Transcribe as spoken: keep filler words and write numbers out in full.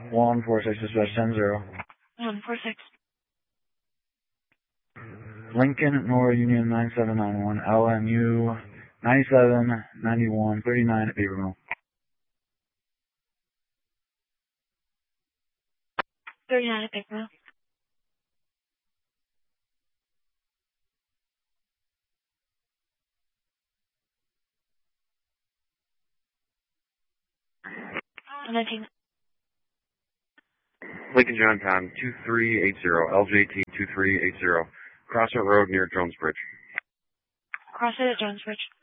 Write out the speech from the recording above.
one four six, dispatch ten zero. one four six. Lincoln, Nora Union nine seven nine one, L M U ninety-seven ninety-one thirty-nine at Paper Mill. thirty-nine at Paper Mill. nineteen. Lincoln John Con two three eight zero, L J T two three eight zero, Crossroad Road near Jones Bridge. Cross it at Jones Bridge.